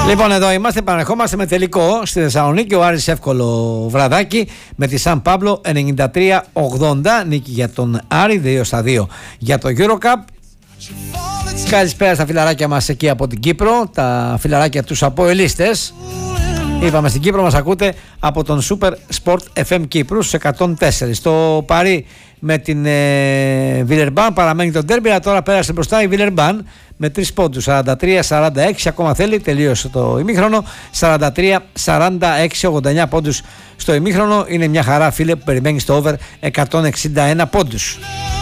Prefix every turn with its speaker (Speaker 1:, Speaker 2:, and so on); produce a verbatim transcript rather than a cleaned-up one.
Speaker 1: Λοιπόν, εδώ είμαστε, επανερχόμαστε με τελικό στη Θεσσαλονίκη. Ο Άρης εύκολο βραδάκι με τη Σαν Πάμπλο ενενήντα τρία ογδόντα. Νίκη για τον Άρη, δύο στα δύο για το EuroCup. Καλησπέρα στα φιλαράκια μας εκεί από την Κύπρο, τα φιλαράκια τους αποελίστες. Είπαμε στην Κύπρο μας ακούτε από τον Super Sport εφ εμ Κύπρου στους εκατόν τέσσερα. Στο Παρί με την ε, Βιλερμπάν παραμένει το ντέρμπι, αλλά τώρα πέρασε μπροστά η Βιλερμπάν με τρεις πόντους, σαράντα τρία σαράντα έξι, ακόμα θέλει, τελείωσε το ημίχρονο, σαράντα τρία σαράντα έξι, ογδόντα εννέα πόντους στο ημίχρονο. Είναι μια χαρά, φίλε, που περιμένει στο over εκατόν εξήντα ένα πόντους.